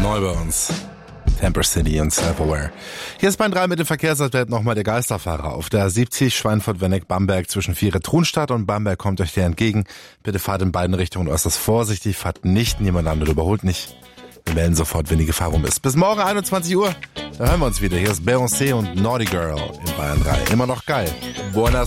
neu bei uns. Temper City und Self-Aware. Hier ist Bahn 3 mit dem Verkehrsupdate nochmal der Geisterfahrer. Auf der 70 Schweinfurt-Wenneck-Bamberg zwischen Viere-Trunstadt und Bamberg kommt euch der entgegen. Bitte fahrt in beiden Richtungen äußerst vorsichtig, fahrt nicht nebeneinander, überholt nicht. Wir melden sofort, wenn die Gefahr rum ist. Bis morgen 21 Uhr, da hören wir uns wieder. Hier ist Beyoncé und Naughty Girl in Bayern 3. Immer noch geil. Buenas